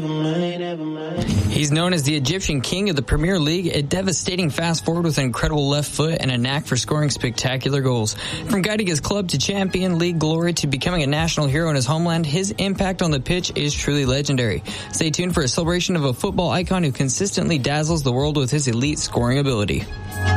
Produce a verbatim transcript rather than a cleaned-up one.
He's known as the Egyptian King of the Premier League, a devastating fast forward with an incredible left foot and a knack for scoring spectacular goals. From guiding his club to Champion League glory to becoming a national hero in his homeland, his impact on the pitch is truly legendary. Stay tuned for a celebration of a football icon who consistently dazzles the world with his elite scoring ability.